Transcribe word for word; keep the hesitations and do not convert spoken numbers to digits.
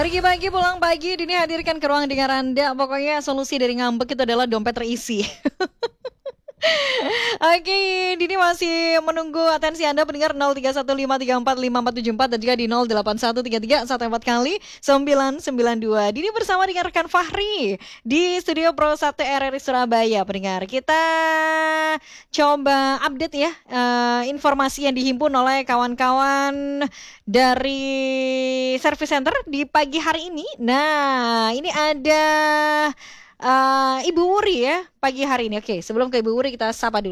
Pergi pagi, pulang pagi, Dini hadirkan ke ruang dengar Anda. Pokoknya solusi dari ngambek itu adalah dompet terisi. Oke, Dini masih menunggu atensi Anda pendengar nol tiga satu lima tiga empat lima empat tujuh empat dan juga di nol delapan satu tiga tiga satu empat kali sembilan sembilan dua. Dini bersama dengan rekan Fahri di Studio Pro satu R R I Surabaya, pendengar. Kita coba update ya eh, informasi yang dihimpun oleh kawan-kawan dari Service Center di pagi hari ini. Nah, ini ada uh, Ibu Wuri ya pagi hari ini. Oke, sebelum ke Ibu Wuri kita sapa dulu.